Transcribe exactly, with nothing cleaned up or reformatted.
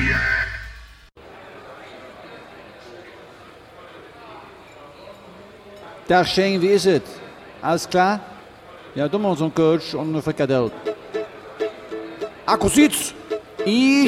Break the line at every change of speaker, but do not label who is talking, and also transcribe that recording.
Dag Shane, wie is het? Alles klar? Ja, doe maar zo'n coach om een frikadel. Akkusiets!